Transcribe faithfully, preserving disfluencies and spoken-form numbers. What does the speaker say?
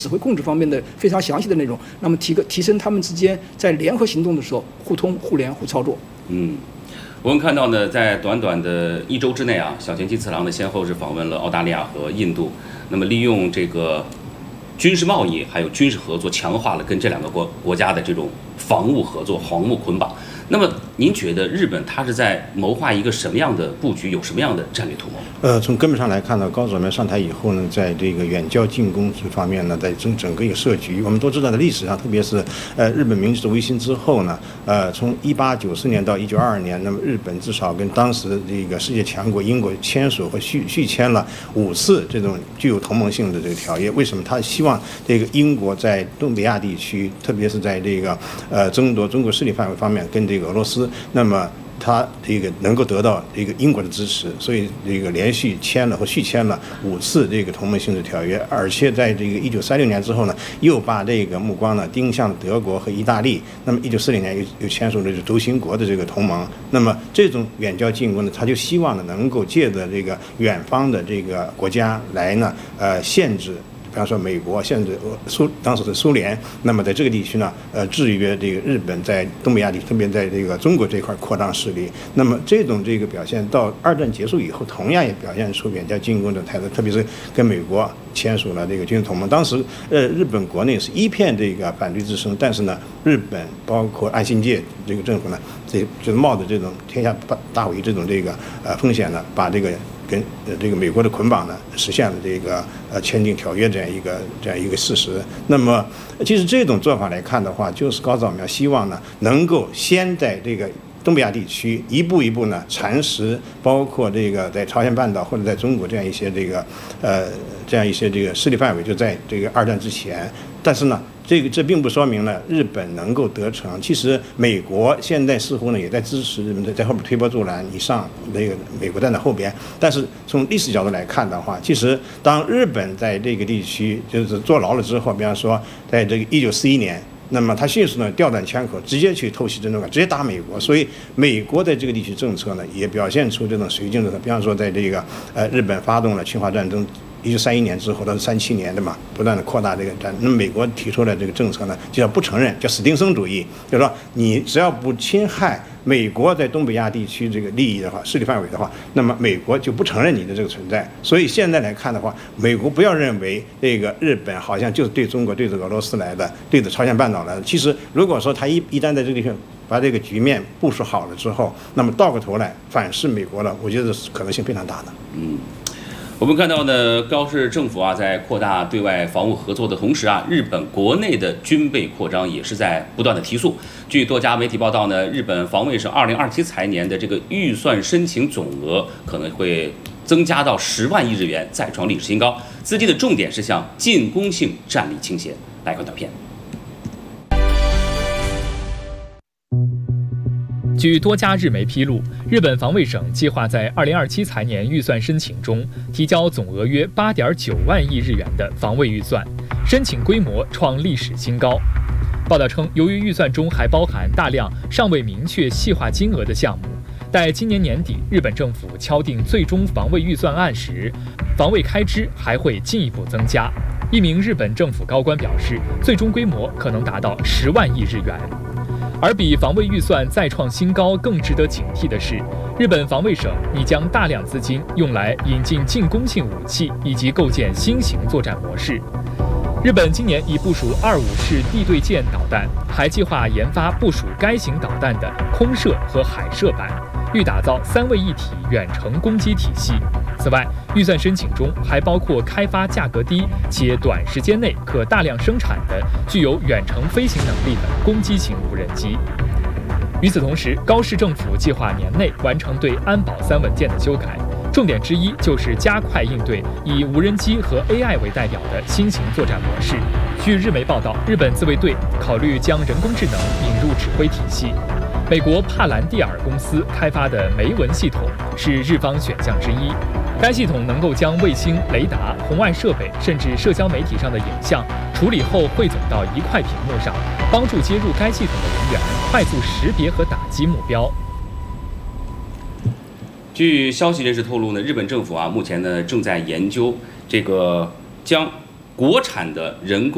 指挥控制方面的非常详细的内容，那么提个提升他们之间在联合行动的时候互通、互联、互操作。 嗯，我们看到呢，在短短的一周之内啊，小田切次郎呢先后是访问了澳大利亚和印度，那么利用这个军事贸易还有军事合作，强化了跟这两个国国家的这种防务合作、防务捆绑。那么您觉得日本它是在谋划一个什么样的布局，有什么样的战略图谋？ 呃，从根本上来看呢，高佐们上台以后呢，在这个远交近攻这方面呢，在整整个一个设局，我们都知道在历史上，特别是呃日本明治维新之后呢，呃，从一八九四年到一九二二年，那么日本至少跟当时这个世界强国英国签署和续续签了五次这种具有同盟性的这个条约。为什么？他希望这个英国在东北亚地区，特别是在这个呃争夺中国势力范围方面，跟这个俄罗斯，那么他这个能够得到这个英国的支持，所以这个连续签了和续签了五次这个同盟性质条约，而且在这个一九三六年之后呢，又把这个目光呢盯向德国和意大利。那么一九四零年又又签署了轴心国的这个同盟。那么这种远交近攻呢，他就希望呢能够借着这个远方的这个国家来呢呃限制。比方说美国限制苏当时是苏联，那么在这个地区呢，呃，制约这个日本在东北亚地区，特别在这个中国这块扩张势力。那么这种这个表现到二战结束以后，同样也表现出远交近攻的态度，特别是跟美国签署了这个军事同盟。当时呃，日本国内是一片这个反对之声，但是呢，日本包括岸信介这个政府呢，这就是冒着这种天下大伟这种这个呃风险呢，把这个。跟呃这个美国的捆绑呢，实现了这个呃签订条约这样一个这样一个事实。那么，其实这种做法来看的话，就是高佐们希望呢，能够先在这个东北亚地区一步一步呢蚕食，包括这个在朝鲜半岛或者在中国这样一些这个呃这样一些这个势力范围，就在这个二战之前。但是呢，这个这并不说明呢日本能够得逞。其实美国现在似乎呢也在支持日本在在后面推波助澜，以上那个美国站在后边。但是从历史角度来看的话，其实当日本在这个地区就是坐牢了之后，比方说在这个一九四一年。那么他迅速呢调转枪口，直接去偷袭珍珠港，直接打美国。所以美国在这个地区政策呢，也表现出这种绥靖的。比方说，在这个呃日本发动了侵华战争，一九三一年之后到三七年的嘛，不断的扩大这个战。那么美国提出的这个政策呢，就叫不承认，叫史汀森主义，就是说你只要不侵害美国在东北亚地区这个利益的话，势力范围的话，那么美国就不承认你的这个存在。所以现在来看的话，美国不要认为这个日本好像就是对中国、对着俄罗斯来的，对着朝鲜半岛来的。其实如果说他一一旦在这个地方把这个局面部署好了之后，那么倒过头来反噬美国了，我觉得可能性非常大的。 嗯。我们看到呢，高市政府啊，在扩大对外防务合作的同时啊，日本国内的军备扩张也是在不断的提速。据多家媒体报道呢，日本防卫省二零二七财年的这个预算申请总额可能会增加到十万亿日元，再创历史新高。资金的重点是向进攻性战力倾斜。来看短片。 据多家日媒披露，日本防卫省计划在二零二七财年预算申请中提交总额约八点九万亿日元的防卫预算，申请规模创历史新高。报道称，由于预算中还包含大量尚未明确细化金额的项目，待今年年底日本政府敲定最终防卫预算案时，防卫开支还会进一步增加。一名日本政府高官表示，最终规模可能达到十万亿日元。而比防卫预算再创新高更值得警惕的是，日本防卫省拟将大量资金用来引进进攻性武器以及构建新型作战模式。日本今年已部署二五式地对舰导弹，还计划研发部署该型导弹的空射和海射版，欲打造三位一体远程攻击体系。此外，预算申请中还包括开发价格低且短时间内可大量生产的具有远程飞行能力的攻击型无人机。与此同时，高市政府计划年内完成对安保三文件的修改，重点之一就是加快应对以无人机和 A I 为代表的新型作战模式。据日媒报道，日本自卫队考虑将人工智能引入指挥体系。美国帕兰蒂尔公司开发的梅文系统是日方选项之一。该系统能够将卫星、雷达、红外设备甚至社交媒体上的影像处理后汇总到一块屏幕上，帮助接入该系统的人员快速识别和打击目标。 据消息人士透露呢，日本政府啊目前呢正在研究这个将国产的人工